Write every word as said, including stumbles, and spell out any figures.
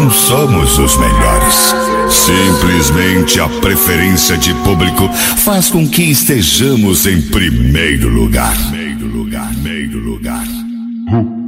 não somos os melhores. Simplesmente a preferência de público faz com que estejamos em primeiro lugar. Primeiro lugar, primeiro lugar.